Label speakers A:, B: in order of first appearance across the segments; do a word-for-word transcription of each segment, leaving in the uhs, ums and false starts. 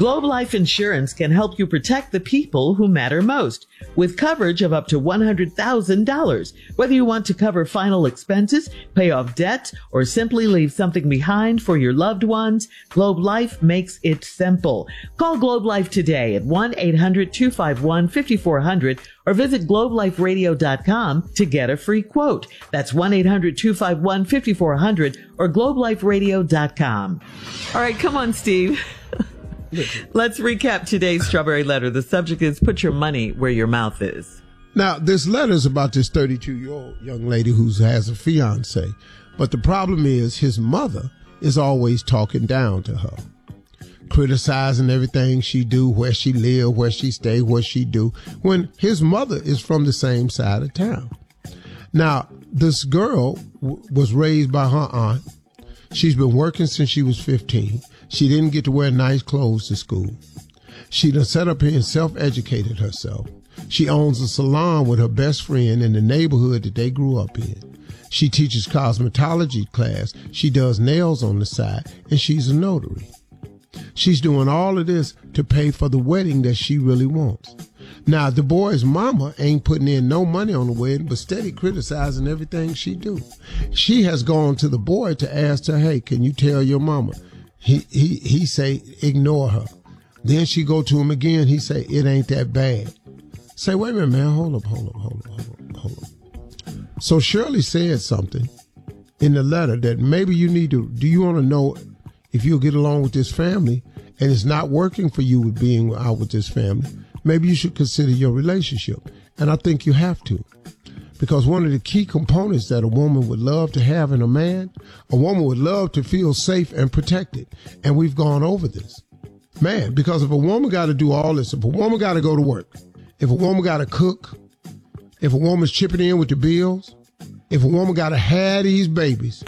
A: Globe Life Insurance can help you protect the people who matter most with coverage of up to one hundred thousand dollars. Whether you want to cover final expenses, pay off debt, or simply leave something behind for your loved ones, Globe Life makes it simple. Call Globe Life today at one eight hundred two five one five four zero zero or visit globe life radio dot com to get a free quote. That's one eight hundred two five one five four zero zero or globe life radio dot com. All right, come on, Steve. Let's recap today's Strawberry Letter. The subject is put your money where your mouth is.
B: Now, this letter is about this thirty-two-year-old young lady who has a fiance. But the problem is his mother is always talking down to her, criticizing everything she do, where she live, where she stay, what she do, when his mother is from the same side of town. Now, this girl w- was raised by her aunt. She's been working since she was fifteen. She didn't get to wear nice clothes to school. She done set up here and self-educated herself. She owns a salon with her best friend in the neighborhood that they grew up in. She teaches cosmetology class. She does nails on the side, and she's a notary. She's doing all of this to pay for the wedding that she really wants. Now, the boy's mama ain't putting in no money on the wedding, but steady criticizing everything she do. She has gone to the boy to ask her, hey, can you tell your mama? He he he say, ignore her. Then she go to him again. He say, it ain't that bad. Say, wait a minute, man. Hold up, hold up, hold up, hold up, hold up. So Shirley said something in the letter that maybe you need to, do you want to know if you'll get along with this family and it's not working for you with being out with this family, maybe you should consider your relationship. And I think you have to. Because one of the key components that a woman would love to have in a man, a woman would love to feel safe and protected. And we've gone over this. Man, because if a woman got to do all this, if a woman got to go to work, if a woman got to cook, if a woman's chipping in with the bills, if a woman got to have these babies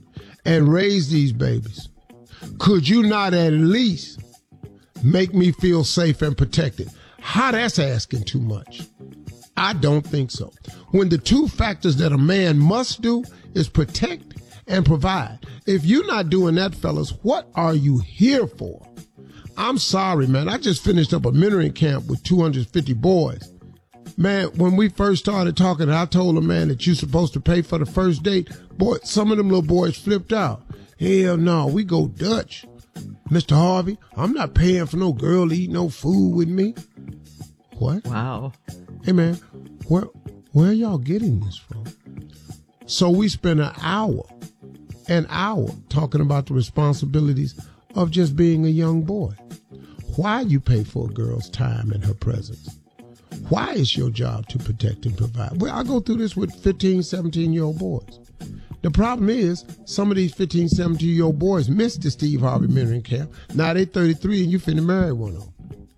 B: and raise these babies, could you not at least make me feel safe and protected? How that's asking too much. I don't think so. When the two factors that a man must do is protect and provide. If you're not doing that, fellas, what are you here for? I'm sorry, man. I just finished up a mentoring camp with two hundred fifty boys. Man, when we first started talking, I told a man that you're supposed to pay for the first date. Boy, some of them little boys flipped out. Hell no, we go Dutch. Mister Harvey, I'm not paying for no girl to eat no food with me. What?
A: Wow.
B: Hey, man, where where are y'all getting this from? So we spent an hour, an hour talking about the responsibilities of just being a young boy. Why you pay for a girl's time and her presence? Why is your job to protect and provide? Well, I go through this with fifteen, seventeen-year-old boys. The problem is some of these fifteen, seventeen-year-old boys missed the Steve Harvey mentoring camp. Now they thirty-three and you finna marry one of them.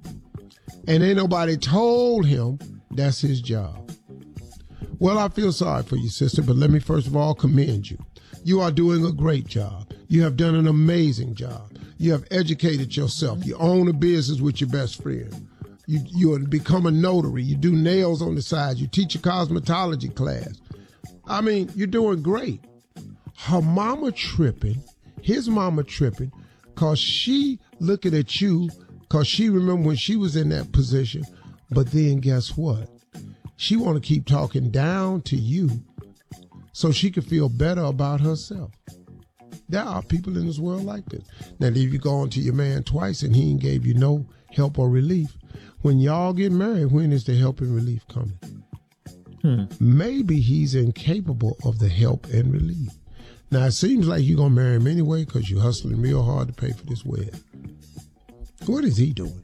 B: And ain't nobody told him that's his job. Well, I feel sorry for you, sister, but let me first of all commend you. You are doing a great job. You have done an amazing job. You have educated yourself. You own a business with your best friend. You you become a notary. You do nails on the side. You teach a cosmetology class. I mean, you're doing great. Her mama tripping, his mama tripping, because she looking at you because she remember when she was in that position. But then guess what? She want to keep talking down to you so she can feel better about herself. There are people in this world like this. Now, if you go on to your man twice and he ain't gave you no help or relief, when y'all get married, when is the help and relief coming? Hmm. Maybe he's incapable of the help and relief. Now, it seems like you're going to marry him anyway because you're hustling real hard to pay for this wedding. What is he doing?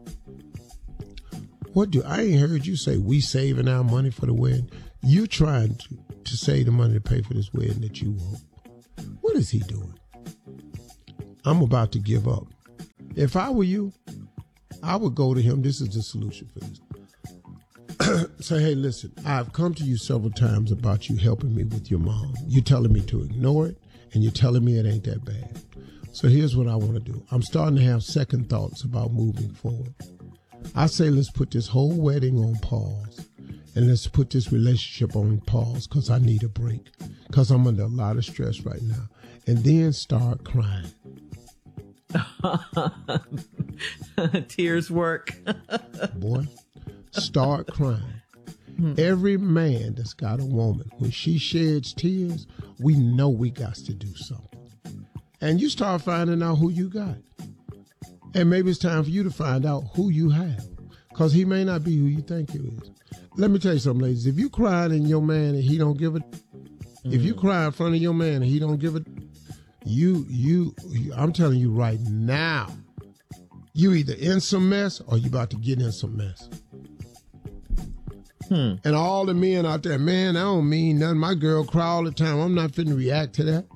B: What do I ain't heard you say we saving our money for the wedding. You're trying to, to save the money to pay for this wedding that you want. What is he doing? I'm about to give up. If I were you, I would go to him. This is the solution for this. Say, hey, listen, I've come to you several times about you helping me with your mom. You're telling me to ignore it, and you're telling me it ain't that bad. So here's what I want to do. I'm starting to have second thoughts about moving forward. I say let's put this whole wedding on pause, and let's put this relationship on pause because I need a break, because I'm under a lot of stress right now, and then start crying.
A: Tears work.
B: Boy, start crying. Hmm. Every man that's got a woman, when she sheds tears, we know we got to do something. And you start finding out who you got. And maybe it's time for you to find out who you have. Because he may not be who you think he is. Let me tell you something, ladies. If you crying in your man and he don't give it, mm. if you cry in front of your man and he don't give it, you, you, I'm telling you right now, you either in some mess or you about to get in some mess. Hmm. And all the men out there, man, I don't mean nothing. My girl cry all the time. I'm not finna react to that.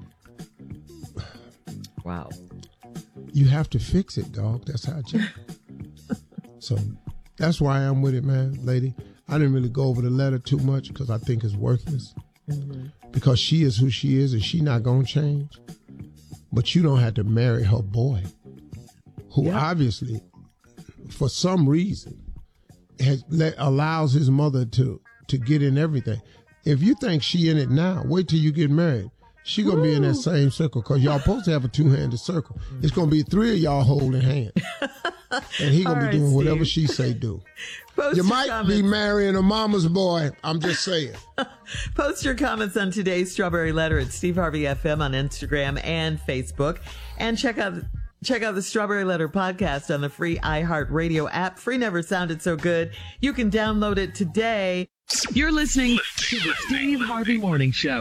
A: Wow.
B: You have to fix it, dog. That's how it is. So that's why I'm with it, man, lady. I didn't really go over the letter too much because I think it's worthless. Mm-hmm. Because she is who she is and she not going to change. But you don't have to marry her boy, who yeah. obviously, for some reason, has let, allows his mother to, to get in everything. If you think she in it now, wait till you get married. She going to be in that same circle because y'all supposed to have a two-handed circle. It's going to be three of y'all holding hands. And he going to be right, doing Steve. Whatever she say do.
A: Post
B: you might comments. Be marrying a mama's boy. I'm just saying.
A: Post your comments on today's Strawberry Letter at Steve Harvey F M on Instagram and Facebook. And check out check out the Strawberry Letter podcast on the free iHeartRadio app. Free never sounded so good. You can download it today. You're listening to the Steve Harvey Morning Show.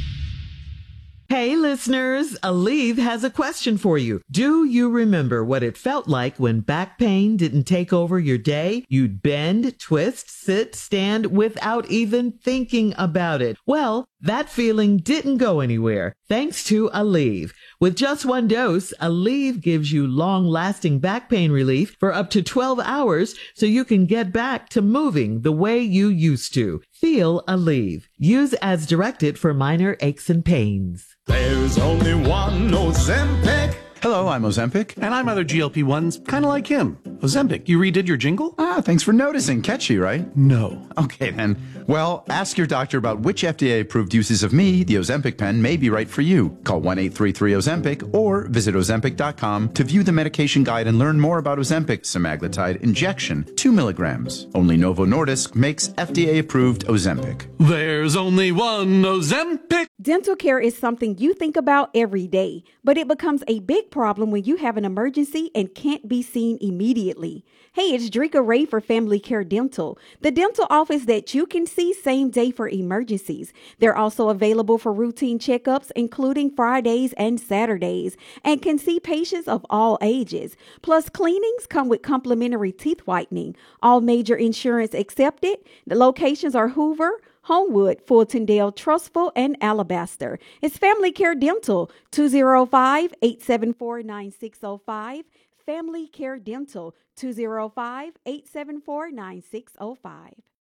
A: Hey, listeners, Aleve has a question for you. Do you remember what it felt like when back pain didn't take over your day? You'd bend, twist, sit, stand without even thinking about it. Well, that feeling didn't go anywhere thanks to Aleve. With just one dose, Aleve gives you long-lasting back pain relief for up to twelve hours so you can get back to moving the way you used to. Feel Aleve. Use as directed for minor aches and pains.
C: There's only one Ozempic.
D: Hello, I'm Ozempic. And I'm other G L P ones, kind of like him. Ozempic, you redid your jingle?
E: Ah, thanks for noticing. Catchy, right?
D: No.
E: Okay, then. Well, ask your doctor about which F D A-approved uses of me, the Ozempic pen, may be right for you. Call one eight three three Ozempic or visit Ozempic dot com to view the medication guide and learn more about Ozempic semaglutide injection, two milligrams. Only Novo Nordisk makes F D A-approved Ozempic.
D: There's only one Ozempic.
F: Dental care is something you think about every day, but it becomes a big problem when you have an emergency and can't be seen immediately. Hey, it's Drika Ray for Family Care Dental, the dental office that you can see same day for emergencies. They're also available for routine checkups, including Fridays and Saturdays, and can see patients of all ages. Plus, cleanings come with complimentary teeth whitening. All major insurance accepted. The locations are Hoover, Homewood, Fultondale, Trustful, and Alabaster. It's Family Care Dental, two oh five, eight seven four, nine six oh five. Family Care Dental, two oh five, eight seven four, nine six oh five.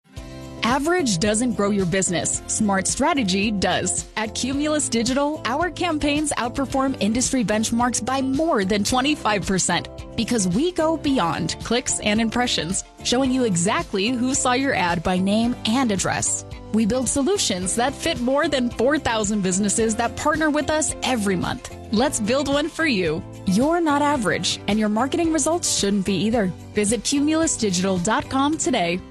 G: Average doesn't grow your business. Smart strategy does. At Cumulus Digital, our campaigns outperform industry benchmarks by more than twenty-five percent because we go beyond clicks and impressions, showing you exactly who saw your ad by name and address. We build solutions that fit more than four thousand businesses that partner with us every month. Let's build one for you. You're not average, and your marketing results shouldn't be either. Visit cumulus digital dot com today.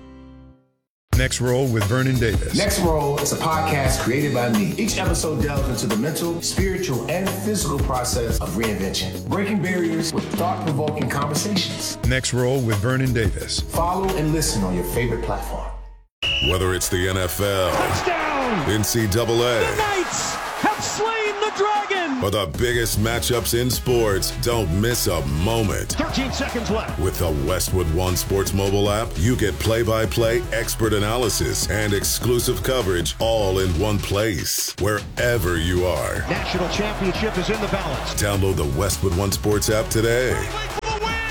H: Next Roll with Vernon Davis.
I: Next Roll is a podcast created by me. Each episode delves into the mental, spiritual, and physical process of reinvention, breaking barriers with thought-provoking conversations.
H: Next Roll with Vernon Davis.
I: Follow and listen on your favorite platform.
H: Whether it's the N F L,
C: Touchdown!
H: N C double A,
C: the Knights have slain the dragon,
H: or the biggest matchups in sports, don't miss a moment.
C: thirteen seconds left.
H: With the Westwood One Sports mobile app, you get play-by-play, expert analysis, and exclusive coverage all in one place, wherever you are.
C: National championship is in the balance.
H: Download the Westwood One Sports app today.
C: For the win.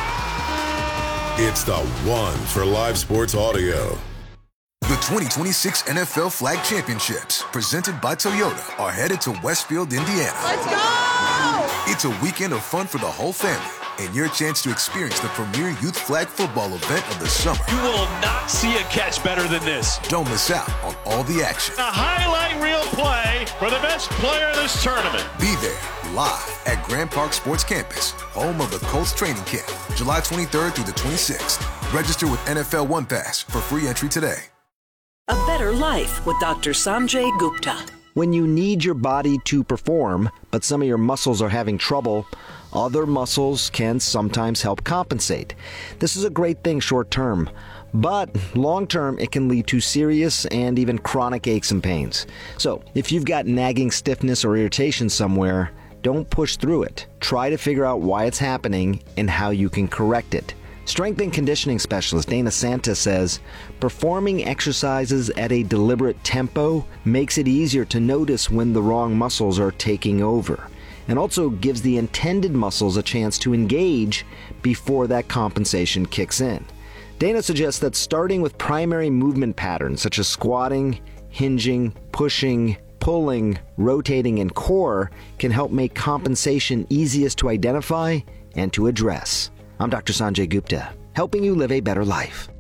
C: Yeah!
H: It's the one for live sports audio.
J: The twenty twenty-six N F L Flag Championships, presented by Toyota, are headed to Westfield, Indiana.
K: Let's go!
J: It's a weekend of fun for the whole family, and your chance to experience the premier youth flag football event of the summer.
C: You will not see a catch better than this.
J: Don't miss out on all the action.
C: A highlight reel play for the best player in this tournament.
J: Be there live at Grand Park Sports Campus, home of the Colts training camp, July twenty-third through the twenty-sixth. Register with N F L One Pass for free entry today.
K: A better life with Doctor Sanjay Gupta.
L: When you need your body to perform, but some of your muscles are having trouble, other muscles can sometimes help compensate. This is a great thing short term, but long term it can lead to serious and even chronic aches and pains. So if you've got nagging stiffness or irritation somewhere, don't push through it. Try to figure out why it's happening and how you can correct it. Strength and conditioning specialist Dana Santa says, performing exercises at a deliberate tempo makes it easier to notice when the wrong muscles are taking over, and also gives the intended muscles a chance to engage before that compensation kicks in. Dana suggests that starting with primary movement patterns such as squatting, hinging, pushing, pulling, rotating, and core can help make compensation easiest to identify and to address. I'm Doctor Sanjay Gupta, helping you live a better life.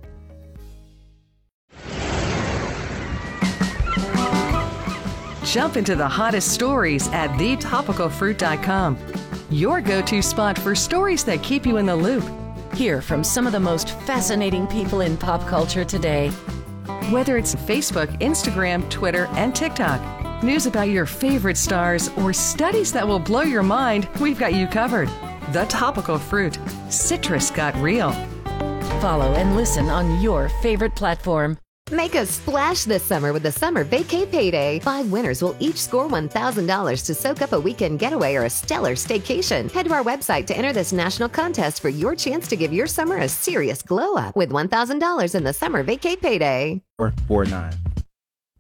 M: Jump into the hottest stories at the topical fruit dot com, your go-to spot for stories that keep you in the loop.
N: Hear from some of the most fascinating people in pop culture today.
M: Whether it's Facebook, Instagram, Twitter, and TikTok, news about your favorite stars, or studies that will blow your mind, we've got you covered. The Topical Fruit. Citrus got real.
N: Follow and listen on your favorite platform.
O: Make a splash this summer with the Summer Vacay Payday. Five winners will each score one thousand dollars to soak up a weekend getaway or a stellar staycation. Head to our website to enter this national contest for your chance to give your summer a serious glow up with one thousand dollars in the Summer Vacay Payday.
P: four four nine.